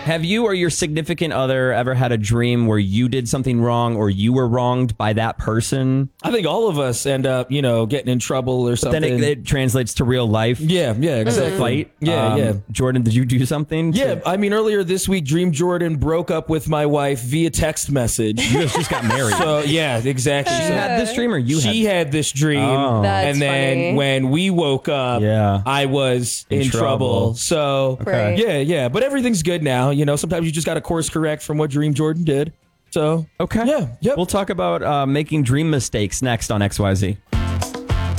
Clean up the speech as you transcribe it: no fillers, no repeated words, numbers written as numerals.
Have you or your significant other ever had a dream where you did something wrong or you were wronged by that person? I think all of us end up, getting in trouble or something. Then it translates to real life. Yeah, exactly. Fight. Yeah. Jordan, did you do something? Yeah, I mean, earlier this week, Dream Jordan broke up with my wife via text message. You guys just got married. So, yeah, exactly. She had this dream or you She had this dream. Oh. That's and then funny. when we woke up, Yeah. I was in trouble. So, Right. yeah. But everything's good now. Sometimes you just got to course correct from what Dream Jordan did. So, Okay. yeah. Yep. We'll talk about making dream mistakes next on XYZ.